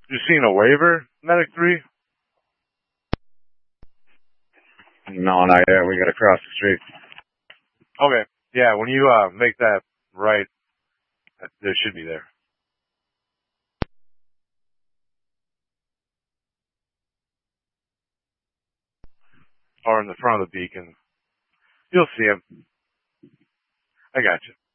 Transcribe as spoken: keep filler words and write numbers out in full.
You seen a waiver, Medic three? No, not yet. We gotta cross the street. Okay. Yeah, when you uh make that right, they should be there. Or in the front of the beacon. You'll see him. I got you.